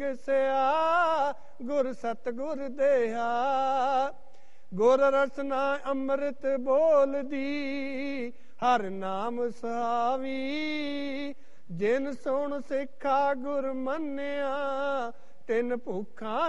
ਸਿਆ ਗੁਰ ਸਤਿਗੁਰ ਦੇਹਾ। ਗੁਰ ਰਸਨਾ ਅੰਮ੍ਰਿਤ ਬੋਲਦੀ ਹਰ ਨਾਮ ਸੁਹਾਵੀ। ਜਿਨ ਸੁਣ ਸਿੱਖਾ ਗੁਰ ਮੰਨਿਆ ਤਿਨ ਭੁੱਖਾਂ